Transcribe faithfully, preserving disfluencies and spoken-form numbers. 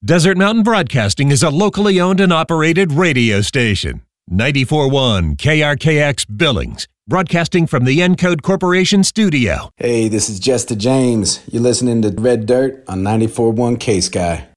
Desert Mountain Broadcasting is a locally owned and operated radio station. ninety-four point one K R K X Billings, broadcasting from the Encode Corporation studio. Hey, this is Jester James. You're listening to Red Dirt on ninety-four point one K-Sky.